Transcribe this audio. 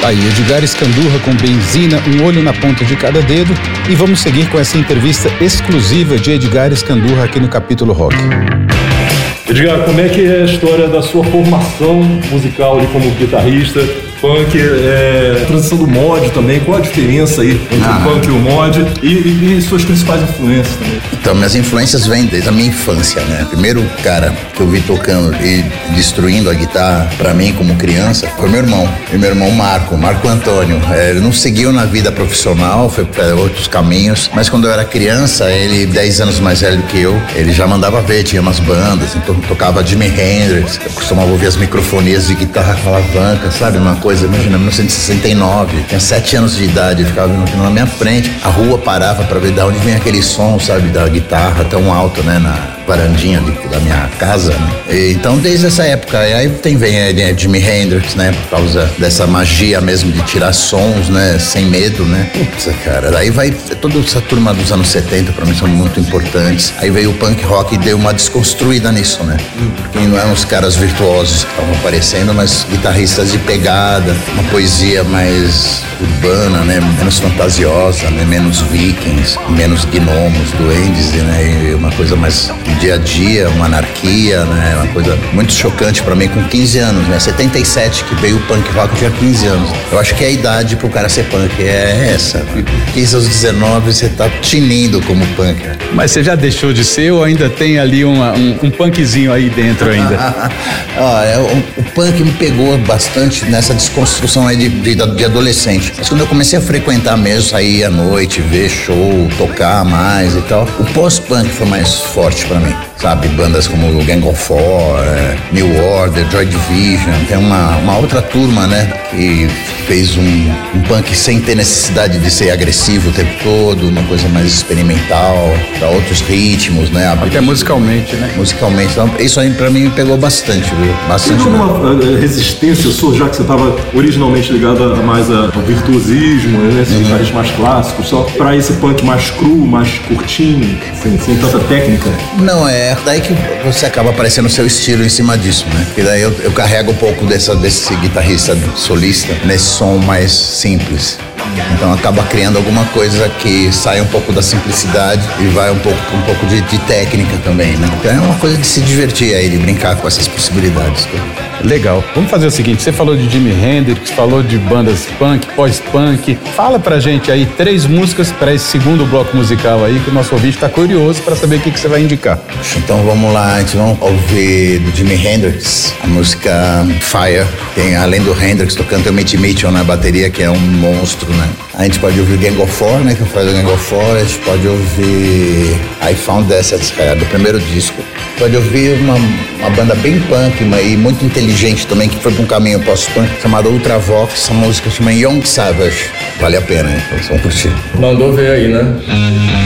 Aí, Edgar Scandurra com Benzina, um olho na ponta de cada dedo, e vamos seguir com essa entrevista exclusiva de Edgar Scandurra aqui no Capítulo Rock. Edgar, como é que é a história da sua formação musical ali como guitarrista? Punk, a transição do mod também, qual a diferença aí entre o punk e o mod e suas principais influências também? Então, minhas influências vêm desde a minha infância, né? O primeiro cara que eu vi tocando e destruindo a guitarra pra mim como criança foi meu irmão. E meu irmão Marco Antônio. Ele não seguiu na vida profissional, foi para outros caminhos, mas quando eu era criança, ele 10 anos mais velho que eu, ele já mandava ver, tinha umas bandas, então tocava Jimi Hendrix, eu costumava ouvir as microfonias de guitarra com alavanca, sabe? Uma coisa, imagina, 1969, tinha 7 anos de idade, eu ficava vendo aquilo na minha frente, a rua parava pra ver de onde vinha aquele som, sabe, da guitarra tão alto, né, na varandinha da minha casa, né? E, então, desde essa época, aí vem Jimi Hendrix, né, por causa dessa magia mesmo de tirar sons, né, sem medo, né, putz, cara, daí vai, toda essa turma dos anos 70 pra mim são muito importantes, aí veio o punk rock e deu uma desconstruída nisso, né, porque não eram os caras virtuosos que estavam aparecendo, mas guitarristas de pegada, uma poesia mais urbana, né, menos fantasiosa, né, menos vikings, menos gnomos, duendes, né, e uma coisa mais dia a dia, uma anarquia, né, uma coisa muito chocante pra mim com 15 anos, né, 77 que veio o punk rock, eu tinha 15 anos. Eu acho que a idade pro cara ser punk é essa, 15 aos 19 você tá tinindo como punk. Mas você já deixou de ser ou ainda tem ali um punkzinho aí dentro ainda? O punk me pegou bastante nessa desconstrução aí de adolescente. Mas quando eu comecei a frequentar mesmo, sair à noite, ver show, tocar mais e tal, o pós-punk foi mais forte pra mim. Sabe, bandas como Gang of Four, New Order, Joy Division, tem uma outra turma, né, que fez um punk sem ter necessidade de ser agressivo o tempo todo, uma coisa mais experimental, pra outros ritmos, né. Até musicalmente, né? Musicalmente, então, isso aí pra mim me pegou bastante, viu? Bastante. Teve uma resistência sua, já que você estava originalmente ligada mais ao virtuosismo, né, esses guitarristas mais clássicos, só pra esse punk mais cru, mais curtinho, sem tanta técnica? Não, daí que você acaba aparecendo o seu estilo em cima disso, né? Porque daí eu carrego um pouco desse guitarrista solista nesse som mais simples. Então acaba criando alguma coisa que sai um pouco da simplicidade e vai um pouco de técnica também, né? Então é uma coisa de se divertir aí, de brincar com essas possibilidades. Legal. Vamos fazer o seguinte, você falou de Jimi Hendrix, falou de bandas punk, pós-punk. Fala pra gente aí 3 músicas para esse segundo bloco musical aí, que o nosso ouvinte tá curioso para saber o que você vai indicar. Então vamos lá, a gente vai ouvir do Jimi Hendrix a música Fire. Tem, além do Hendrix tocando, tem o Mitch Mitchell na bateria, que é um monstro, né? A gente pode ouvir Gang of Four, né, que faz o Gang of Four. A gente pode ouvir I Found Assets, do primeiro disco. Pode ouvir uma banda bem punk e muito inteligente também, que foi para um caminho pós-punk, chamada Ultravox. A música chama Young Savage. Vale a pena, hein? Vocês vão curtir. Mandou ver aí, né?